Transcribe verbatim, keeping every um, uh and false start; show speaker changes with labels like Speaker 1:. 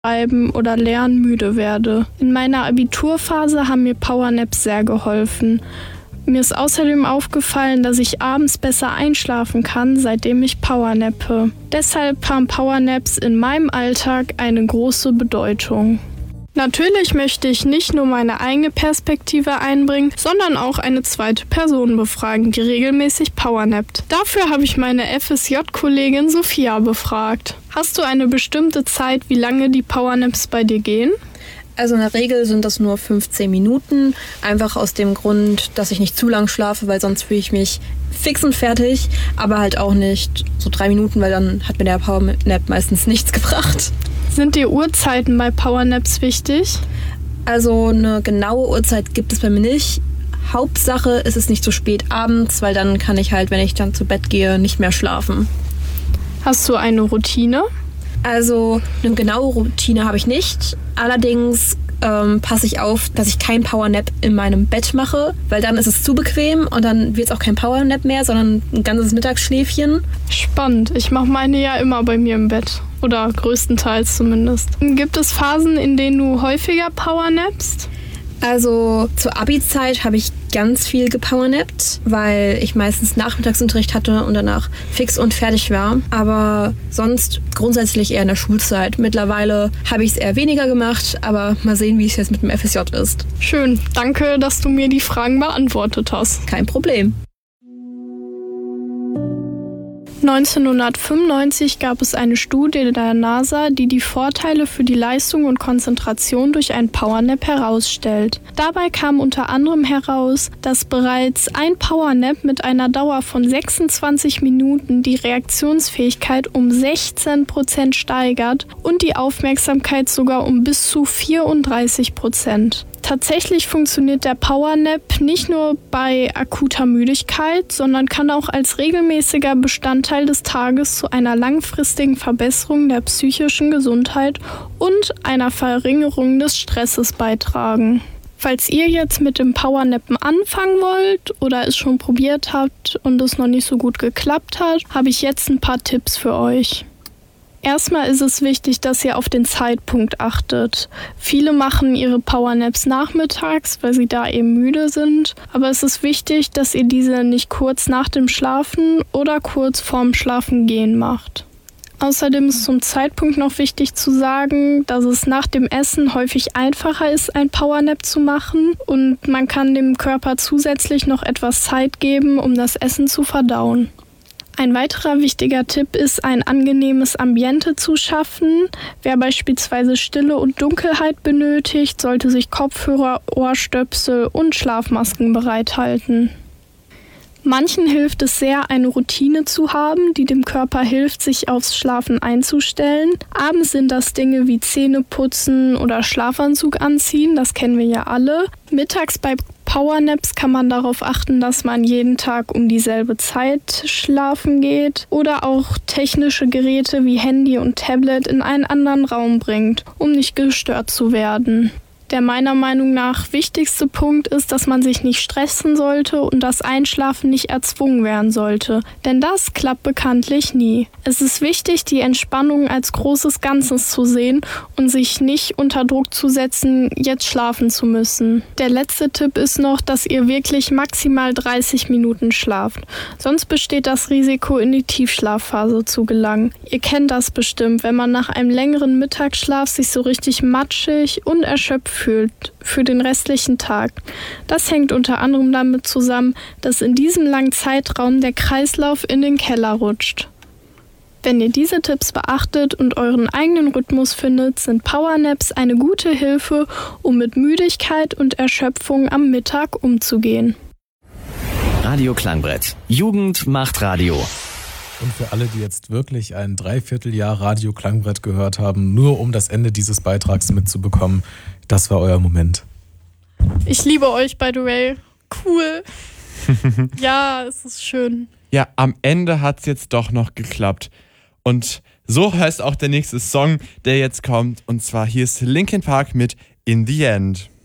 Speaker 1: Schreiben oder Lernen müde werde. In meiner Abiturphase haben mir Powernaps sehr geholfen. Mir ist außerdem aufgefallen, dass ich abends besser einschlafen kann, seitdem ich powernappe. Deshalb haben Powernaps in meinem Alltag eine große Bedeutung. Natürlich möchte ich nicht nur meine eigene Perspektive einbringen, sondern auch eine zweite Person befragen, die regelmäßig powernappt. Dafür habe ich meine F S J-Kollegin Sophia befragt. Hast du eine bestimmte Zeit, wie lange die Powernaps bei dir gehen?
Speaker 2: Also in der Regel sind das nur fünfzehn Minuten, einfach aus dem Grund, dass ich nicht zu lang schlafe, weil sonst fühle ich mich fix und fertig, aber halt auch nicht so drei Minuten, weil dann hat mir der Powernap meistens nichts gebracht.
Speaker 1: Sind die Uhrzeiten bei Powernaps wichtig?
Speaker 2: Also eine genaue Uhrzeit gibt es bei mir nicht. Hauptsache ist es nicht so spät abends, weil dann kann ich halt, wenn ich dann zu Bett gehe, nicht mehr schlafen.
Speaker 1: Hast du eine Routine?
Speaker 2: Also eine genaue Routine habe ich nicht. Allerdings ähm, passe ich auf, dass ich kein Powernap in meinem Bett mache, weil dann ist es zu bequem und dann wird es auch kein Powernap mehr, sondern ein ganzes Mittagsschläfchen.
Speaker 1: Spannend. Ich mache meine ja immer bei mir im Bett. Oder größtenteils zumindest. Gibt es Phasen, in denen du häufiger powernappst?
Speaker 2: Also zur Abi-Zeit habe ich ganz viel gepowernappt, weil ich meistens Nachmittagsunterricht hatte und danach fix und fertig war. Aber sonst grundsätzlich eher in der Schulzeit. Mittlerweile habe ich es eher weniger gemacht, aber mal sehen, wie es jetzt mit dem F S J ist.
Speaker 1: Schön, danke, dass du mir die Fragen beantwortet hast.
Speaker 2: Kein Problem.
Speaker 1: neunzehnhundertfünfundneunzig gab es eine Studie der NASA, die die Vorteile für die Leistung und Konzentration durch ein Powernap herausstellt. Dabei kam unter anderem heraus, dass bereits ein Powernap mit einer Dauer von sechsundzwanzig Minuten die Reaktionsfähigkeit um sechzehn Prozent steigert und die Aufmerksamkeit sogar um bis zu vierunddreißig Prozent. Tatsächlich funktioniert der Powernap nicht nur bei akuter Müdigkeit, sondern kann auch als regelmäßiger Bestandteil des Tages zu einer langfristigen Verbesserung der psychischen Gesundheit und einer Verringerung des Stresses beitragen. Falls ihr jetzt mit dem Powernappen anfangen wollt oder es schon probiert habt und es noch nicht so gut geklappt hat, habe ich jetzt ein paar Tipps für euch. Erstmal ist es wichtig, dass ihr auf den Zeitpunkt achtet. Viele machen ihre Powernaps nachmittags, weil sie da eben müde sind. Aber es ist wichtig, dass ihr diese nicht kurz nach dem Schlafen oder kurz vorm Schlafengehen macht. Außerdem ist zum Zeitpunkt noch wichtig zu sagen, dass es nach dem Essen häufig einfacher ist, ein Powernap zu machen. Und man kann dem Körper zusätzlich noch etwas Zeit geben, um das Essen zu verdauen. Ein weiterer wichtiger Tipp ist, ein angenehmes Ambiente zu schaffen. Wer beispielsweise Stille und Dunkelheit benötigt, sollte sich Kopfhörer, Ohrstöpsel und Schlafmasken bereithalten. Manchen hilft es sehr, eine Routine zu haben, die dem Körper hilft, sich aufs Schlafen einzustellen. Abends sind das Dinge wie Zähne putzen oder Schlafanzug anziehen, das kennen wir ja alle. Mittags bei Powernaps kann man darauf achten, dass man jeden Tag um dieselbe Zeit schlafen geht oder auch technische Geräte wie Handy und Tablet in einen anderen Raum bringt, um nicht gestört zu werden. Der meiner Meinung nach wichtigste Punkt ist, dass man sich nicht stressen sollte und das Einschlafen nicht erzwungen werden sollte. Denn das klappt bekanntlich nie. Es ist wichtig, die Entspannung als großes Ganzes zu sehen und sich nicht unter Druck zu setzen, jetzt schlafen zu müssen. Der letzte Tipp ist noch, dass ihr wirklich maximal dreißig Minuten schlaft. Sonst besteht das Risiko, in die Tiefschlafphase zu gelangen. Ihr kennt das bestimmt, wenn man nach einem längeren Mittagsschlaf sich so richtig matschig und erschöpft fühlt für den restlichen Tag. Das hängt unter anderem damit zusammen, dass in diesem langen Zeitraum der Kreislauf in den Keller rutscht. Wenn ihr diese Tipps beachtet und euren eigenen Rhythmus findet, sind Powernaps eine gute Hilfe, um mit Müdigkeit und Erschöpfung am Mittag umzugehen.
Speaker 3: Radio Klangbrett. Jugend macht Radio.
Speaker 4: Und für alle, die jetzt wirklich ein Dreivierteljahr Radio Klangbrett gehört haben, nur um das Ende dieses Beitrags mitzubekommen, das war euer Moment.
Speaker 1: Ich liebe euch, by the way. Cool. Ja, es ist schön.
Speaker 5: Ja, am Ende hat es jetzt doch noch geklappt. Und so heißt auch der nächste Song, der jetzt kommt. Und zwar hier ist Linkin Park mit In the End.